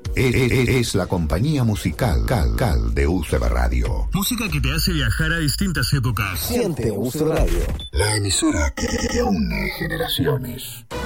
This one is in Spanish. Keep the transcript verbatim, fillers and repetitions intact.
Es, es, es la compañía musical Cal, Cal de U C B Radio. Música que te hace viajar a distintas épocas. Siente U C B Radio. La emisora que une generaciones.